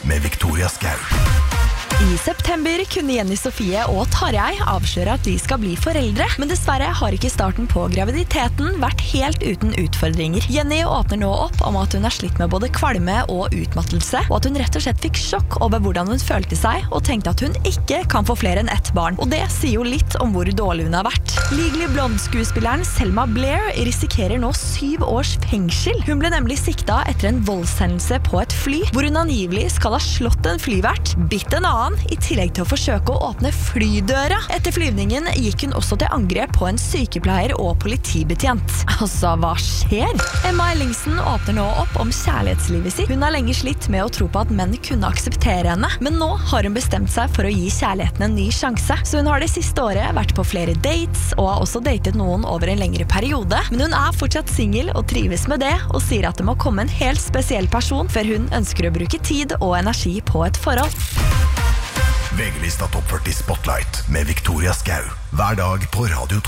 med Victoria Skau. I september kunne Jenny Sofie og Tarjei avsløre at de skal bli foreldre, men dessverre har ikke starten på graviditeten vært helt uten utfordringer. Jenny åpner nå opp om at hun har slitt med både kvalme og utmattelse, og at hun rett og slett fikk sjokk over hvordan hun følte seg, og tenkte at hun ikke kan få flere enn ett barn. Og det sier jo litt om hvor dårlig hun har vært. Legally Blonde-skuespilleren Selma Blair risikerer nå 7 års fengsel. Hun ble nemlig sikta etter en voldshendelse på et fly, hvor hun angivelig skal ha slått en flyvert, bitt en annen, i tillegg til å forsøke å åpne flydøra. Etter flyvningen gikk hun også til angrep på en sykepleier og politibetjent. Altså, hva skjer? Emma Ellingsen åpner nå opp om kjærlighetslivet sitt. Hun har lenge slitt med å tro på at menn kunne akseptere henne, men nå har hun bestemt seg for å gi kjærligheten en ny sjanse. Så hun har det siste året vært på flere dates, og har også datet noen over en lengre periode. Men hun er fortsatt single og trives med det, og sier at det må komme en helt spesiell person før hun ønsker å bruke tid og energi på et forhold. VG-lista Topp 40 Spotlight med Victoria Skau. Hver dag på Radio 2.